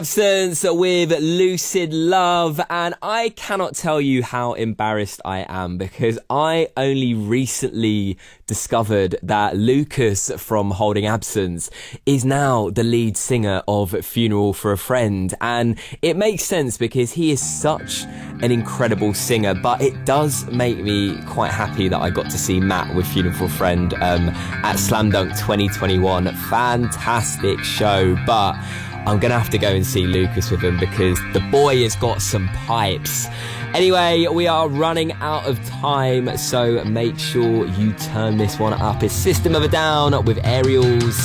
Absence with Lucid Love, and I cannot tell you how embarrassed I am because I only recently discovered that Lucas from Holding Absence is now the lead singer of Funeral for a Friend, and it makes sense because he is such an incredible singer, but it does make me quite happy that I got to see Matt with Funeral for a Friend at Slam Dunk 2021. Fantastic show, but I'm going to have to go and see Lucas with him because the boy has got some pipes. Anyway, we are running out of time, so make sure you turn this one up. It's System of a Down with Aerials.